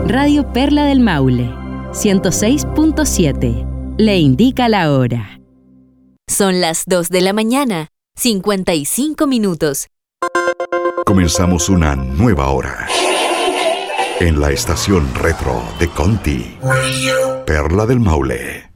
Radio Perla del Maule, 106.7. Le indica la hora. Son las 2 de la mañana, 55 minutos. Comenzamos una nueva hora. En la estación retro de Conti. Perla del Maule.